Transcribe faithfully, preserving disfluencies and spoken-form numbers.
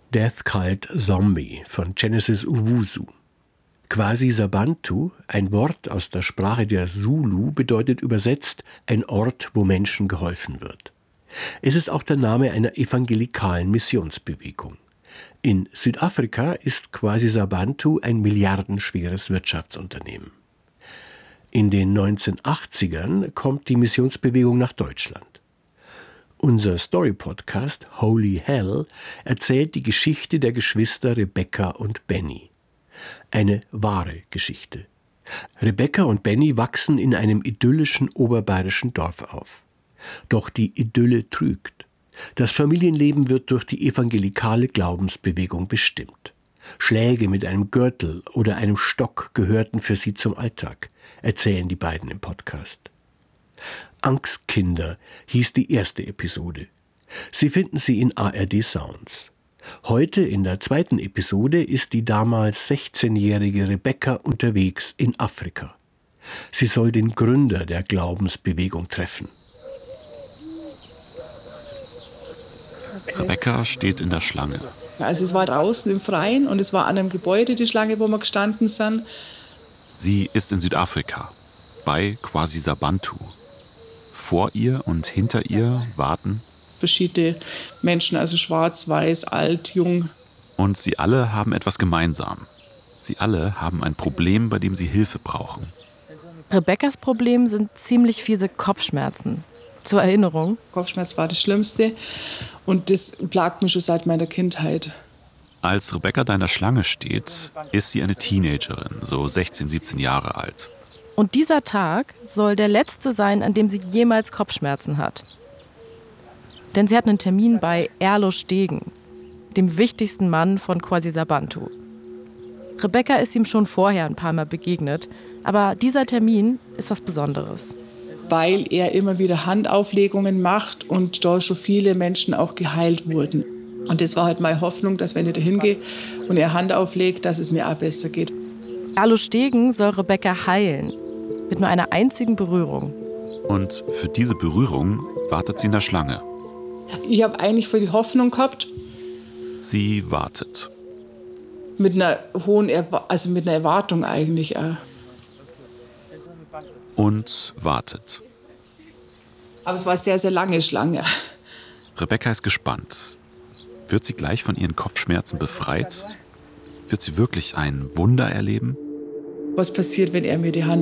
Death Cult Zombie von Genesis Owusu. Kwasisabantu, ein Wort aus der Sprache der Zulu, bedeutet übersetzt ein Ort, wo Menschen geholfen wird. Es ist auch der Name einer evangelikalen Missionsbewegung. In Südafrika ist Kwasisabantu ein milliardenschweres Wirtschaftsunternehmen. In den neunzehnhundertachtzigern kommt die Missionsbewegung nach Deutschland. Unser Story-Podcast Holy Hell erzählt die Geschichte der Geschwister Rebecca und Benny. Eine wahre Geschichte. Rebecca und Benny wachsen in einem idyllischen oberbayerischen Dorf auf. Doch die Idylle trügt. Das Familienleben wird durch die evangelikale Glaubensbewegung bestimmt. Schläge mit einem Gürtel oder einem Stock gehörten für sie zum Alltag, erzählen die beiden im Podcast. Angstkinder hieß die erste Episode. Sie finden sie in A R D Sounds. Heute in der zweiten Episode ist die damals sechzehnjährige Rebecca unterwegs in Afrika. Sie soll den Gründer der Glaubensbewegung treffen. Okay. Rebecca steht in der Schlange. Also es war draußen im Freien und es war an einem Gebäude die Schlange, wo wir gestanden sind. Sie ist in Südafrika, bei Kwasisabantu. Vor ihr und hinter ihr warten verschiedene Menschen, also schwarz, weiß, alt, jung. Und sie alle haben etwas gemeinsam. Sie alle haben ein Problem, bei dem sie Hilfe brauchen. Rebeccas Problem sind ziemlich fiese Kopfschmerzen. Zur Erinnerung. Kopfschmerz war das Schlimmste und das plagt mich schon seit meiner Kindheit. Als Rebecca da in der Schlange steht, ist sie eine Teenagerin, so sechzehn, siebzehn Jahre alt. Und dieser Tag soll der letzte sein, an dem sie jemals Kopfschmerzen hat. Denn sie hat einen Termin bei Erlo Stegen, dem wichtigsten Mann von Kwasisabantu. Rebecca ist ihm schon vorher ein paar Mal begegnet, aber dieser Termin ist was Besonderes. Weil er immer wieder Handauflegungen macht und da schon viele Menschen auch geheilt wurden. Und das war halt meine Hoffnung, dass wenn ich da hingehe und er Hand auflegt, dass es mir auch besser geht. Erlo Stegen soll Rebecca heilen. Mit nur einer einzigen Berührung. Und für diese Berührung wartet sie in der Schlange. Ich habe eigentlich voll die Hoffnung gehabt. Sie wartet. Mit einer hohen, Erwa- also mit einer Erwartung eigentlich auch. Und wartet. Aber es war eine sehr, sehr lange Schlange. Rebecca ist gespannt. Wird sie gleich von ihren Kopfschmerzen befreit? Wird sie wirklich ein Wunder erleben? Was passiert, wenn er mir die Hand